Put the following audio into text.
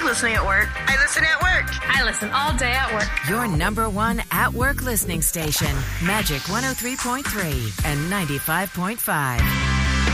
listening at work. I listen at work. I listen all day at work. Your number one at work listening station, Magic 103.3 and 95.5.